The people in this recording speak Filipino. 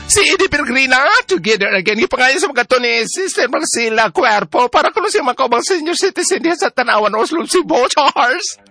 Si Eddie Pellegrina, together again. Ipangayon sa mga to ni Sister Marcela Cuerpo para kuno siya makabang senior citizen diya sa Tanawan, Oslo, Cebu, Charles.